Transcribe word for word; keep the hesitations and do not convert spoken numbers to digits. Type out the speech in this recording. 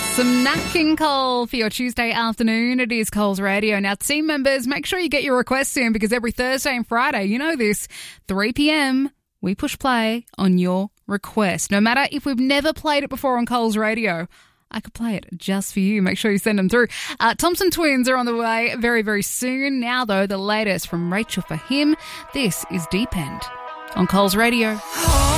Some Nat King Cole for your Tuesday afternoon. It is Cole's Radio. Now, team members, make sure you get your requests in because every Thursday and Friday, you know this, three p.m, we push play on your request. No matter if we've never played it before on Cole's Radio, I could play it just for you. Make sure you send them through. Uh, Thompson Twins are on the way very, very soon. Now, though, the latest from Rachel for him. This is Deep End on Cole's Radio.